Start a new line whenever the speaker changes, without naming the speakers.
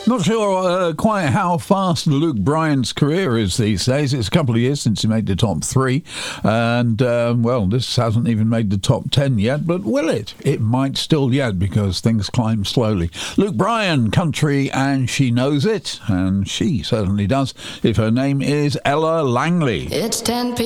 Not sure quite how fast Luke Bryan's career is these days. It's a couple of years since he made the top 3. And, this hasn't even made the top 10 yet. But will it? It might still yet, because things climb slowly. Luke Bryan, country, and she knows it. And she certainly does, if her name is Ella Langley.
It's 10 p.m.